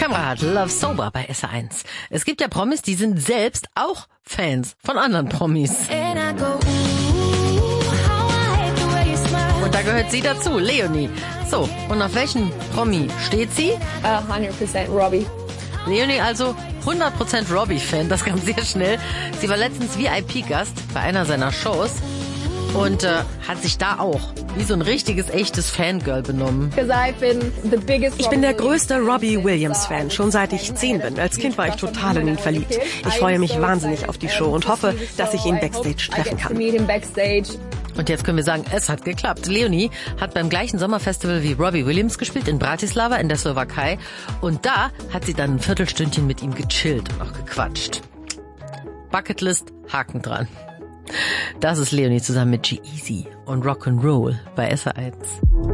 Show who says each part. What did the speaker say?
Speaker 1: Kamerad, Love Sober bei SR1. Es gibt ja Promis, die sind selbst auch Fans von anderen Promis. Und da gehört sie dazu, Leonie. So, und auf welchen Promi steht sie?
Speaker 2: 100% Robbie.
Speaker 1: Leonie also 100% Robbie-Fan, das kam sehr schnell. Sie war letztens VIP-Gast bei einer seiner Shows und hat sich da auch wie so ein richtiges, echtes Fangirl benommen.
Speaker 3: Ich bin der größte Robbie Williams-Fan, schon seit ich 10 bin. Als Kind war ich total in ihn verliebt. Ich freue mich wahnsinnig auf die Show und hoffe, dass ich ihn backstage treffen kann.
Speaker 1: Und jetzt können wir sagen, es hat geklappt. Leonie hat beim gleichen Sommerfestival wie Robbie Williams gespielt, in Bratislava in der Slowakei. Und da hat sie dann ein Viertelstündchen mit ihm gechillt und auch gequatscht. Bucketlist, Haken dran. Das ist Leonie zusammen mit G-Eazy und Rock'n'Roll bei SR1.